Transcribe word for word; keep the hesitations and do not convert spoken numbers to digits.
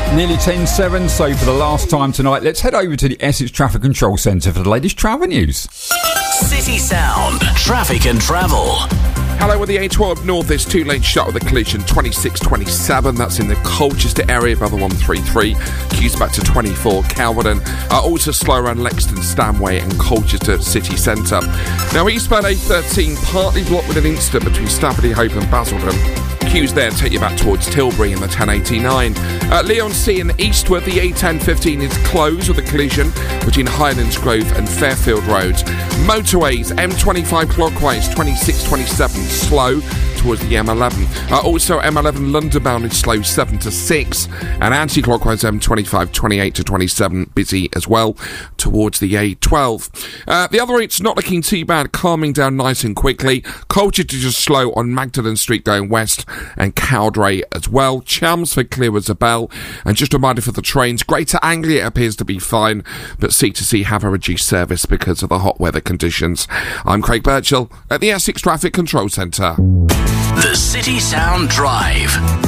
Nearly ten seven, so for the last time tonight, let's head over to the Essex Traffic Control Centre for the latest travel news. City Sound, traffic and travel. Hello, with the A twelve North, there's two lanes shut with a collision, twenty-six twenty-seven, that's in the Colchester area above the one thirty-three, queues back to twenty-four, Calverton, uh, also slow around Lexington Stanway and Colchester City Centre. Now, eastbound A thirteen, partly blocked with an incident between Staffordly Hope and Basildon. Queues there take you back towards Tilbury in the ten eighty-nine. Uh, Leon C and eastward, the A ten fifteen is closed with a collision between Highlands Grove and Fairfield Roads. Motorways, M twenty-five clockwise, twenty-six twenty-seven slow towards the M eleven. Uh, also, M eleven London bound is slow seven to six, and anti-clockwise M twenty-five twenty-eight to twenty-seven busy as well towards the A twelve. Uh, the other routes not looking too bad, calming down nice and quickly. Colchester just slow on Magdalen Street going west, and Cowdray as well. Chelmsford clear as a bell. And just a reminder for the trains, Greater Anglia appears to be fine, but C to C have a reduced service because of the hot weather conditions. I'm Craig Birchall at the Essex Traffic Control Centre. The City Sound Drive.